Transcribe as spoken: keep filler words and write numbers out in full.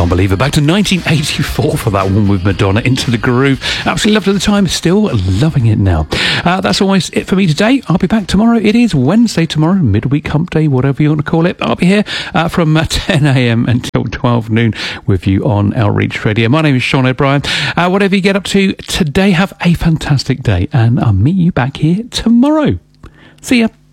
Can't believe it. Back to nineteen eighty-four for that one with Madonna, Into the Groove. Absolutely loved it at the time. Still loving it now. Uh, that's always it for me today. I'll be back tomorrow. It is Wednesday tomorrow, midweek hump day, whatever you want to call it. I'll be here uh, from uh, ten a.m. until twelve noon with you on Outreach Radio. My name is Sean O'Brien. Uh, whatever you get up to today, have a fantastic day, and I'll meet you back here tomorrow. See ya.